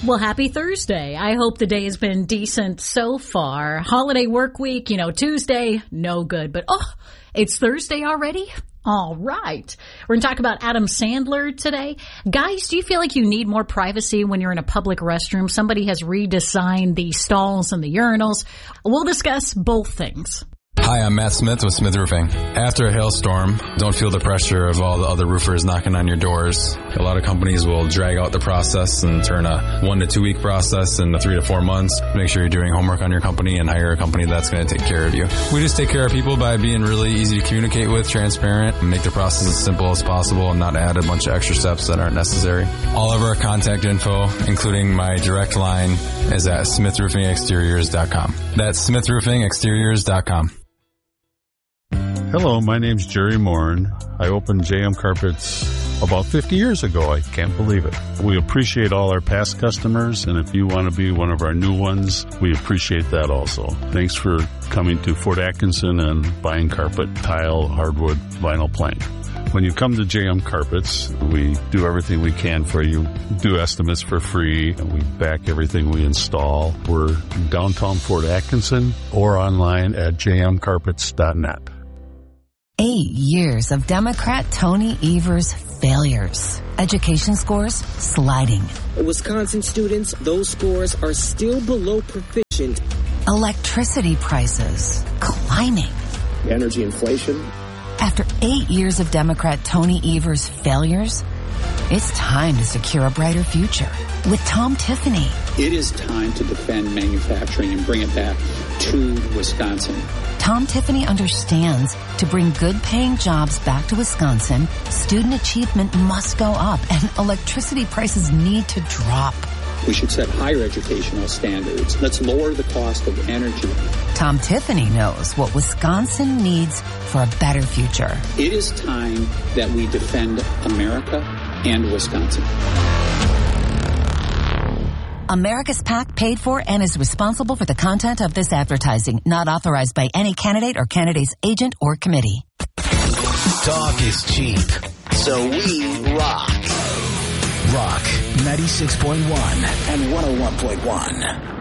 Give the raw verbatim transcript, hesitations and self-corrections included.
Well, happy Thursday. I hope the day has been decent so far. Holiday work week, you know, Tuesday, no good. But, oh, it's Thursday already? All right. We're going to talk about Adam Sandler today. Guys, do you feel like you need more privacy when you're in a public restroom? Somebody has redesigned the stalls and the urinals. We'll discuss both things. Hi, I'm Matt Smith with Smith Roofing. After a hailstorm, don't feel the pressure of all the other roofers knocking on your doors. A lot of companies will drag out the process and turn a one to two week process into three to four months. Make sure you're doing homework on your company and hire a company that's going to take care of you. We just take care of people by being really easy to communicate with, transparent, and make the process as simple as possible and not add a bunch of extra steps that aren't necessary. All of our contact info, including my direct line, is at smith roofing exteriors dot com. That's smith roofing exteriors dot com. Hello, my name's Jerry Morin. I opened J M Carpets about fifty years ago. I can't believe it. We appreciate all our past customers, and if you want to be one of our new ones, we appreciate that also. Thanks for coming to Fort Atkinson and buying carpet, tile, hardwood, vinyl plank. When you come to J M Carpets, we do everything we can for you, do estimates for free, and we back everything we install. We're downtown Fort Atkinson or online at j m carpets dot net. Eight years of Democrat Tony Evers' failures. Education scores sliding. Wisconsin students, those scores are still below proficient. Electricity prices climbing. Energy inflation. After eight years of Democrat Tony Evers' failures, it's time to secure a brighter future with Tom Tiffany. It is time to defend manufacturing and bring it back to Wisconsin. Tom Tiffany understands to bring good-paying jobs back to Wisconsin, student achievement must go up and electricity prices need to drop. We should set higher educational standards. Let's lower the cost of energy. Tom Tiffany knows what Wisconsin needs for a better future. It is time that we defend America and Wisconsin. America's PAC paid for and is responsible for the content of this advertising, not authorized by any candidate or candidate's agent or committee. Talk is cheap, so we rock. Rock ninety-six point one and one oh one point one.